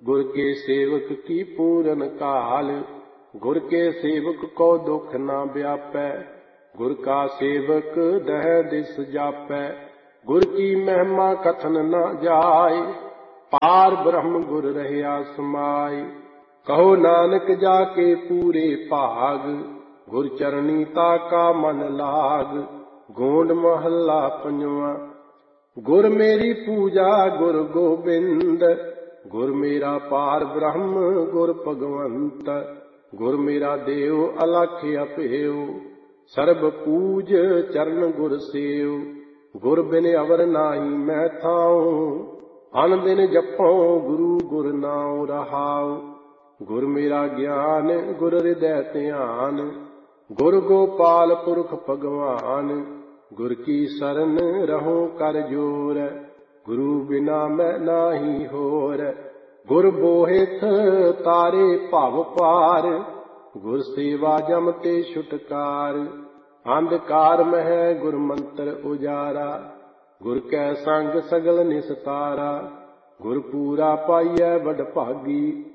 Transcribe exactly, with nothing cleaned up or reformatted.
गुर के सेवक की पूरन काल। गुर के सेवक को दुख न व्यापै, गुर का सेवक दह दिस जापै। गुर की महिमा कथन न जाय, पार ब्रह्म गुर रहया समाय। कहो नानक जाके पूरे भाग, गुर चरणी ताका मन लाग। गोंड महला पंजवा। गुर मेरी पूजा गुर गोबिंद, गुर मेरा पार ब्रह्म गुर भगवंत। गुर मेरा देव अलख अपेव, सर्ब पूज चरण गुर सेव। गुर बिन अवर नाही मैं थाऊं, अन दिन जपो गुरु गुर नाम रहाओ। गुर मेरा ज्ञान गुर हृदय ध्यान, गुर गोपाल पुरख भगवान। गुर की शरण रहूं कर जोर, गुरु बिना मैं नाही होर। गुर बोहिथ तारे भव पार, गुर सेवा जम ते छुटकार। अंधकार मह गुर मंत्र उजारा, गुर कै संग सगल निस्तारा। गुर पूरा पाइयै बड़ भागी,